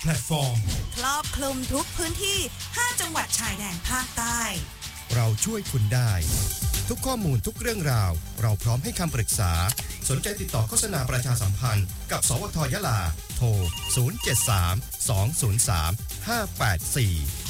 แพลตฟอร์มครอบคลุมทุกพื้นที่5จังหวัดชายแดนภาคใต้เราช่วยคุณได้ทุกข้อมูลทุกเรื่องราวเราพร้อมให้คำปรึกษาสนใจติดต่อโฆษณาประชาสัมพันธ์กับสวท.ยะลาโทร 073 203 584